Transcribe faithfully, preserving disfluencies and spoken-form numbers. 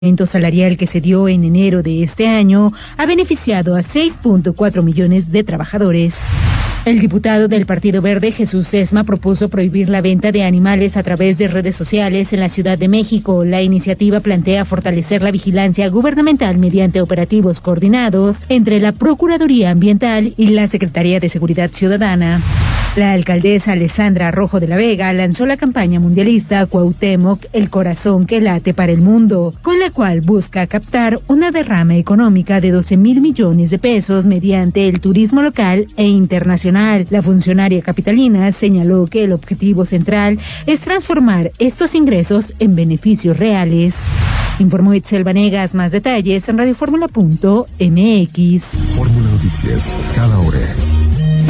El aumento salarial que se dio en enero de este año ha beneficiado a seis punto cuatro millones de trabajadores. El diputado del Partido Verde, Jesús Sesma, propuso prohibir la venta de animales a través de redes sociales en la Ciudad de México. La iniciativa plantea fortalecer la vigilancia gubernamental mediante operativos coordinados entre la Procuraduría Ambiental y la Secretaría de Seguridad Ciudadana. La alcaldesa Alessandra Rojo de la Vega lanzó la campaña mundialista Cuauhtémoc, el corazón que late para el mundo, con la cual busca captar una derrama económica de doce mil millones de pesos mediante el turismo local e internacional. La funcionaria capitalina señaló que el objetivo central es transformar estos ingresos en beneficios reales. Informó Itzel Vanegas. Más detalles en radioformula punto m x. Fórmula Noticias, cada hora.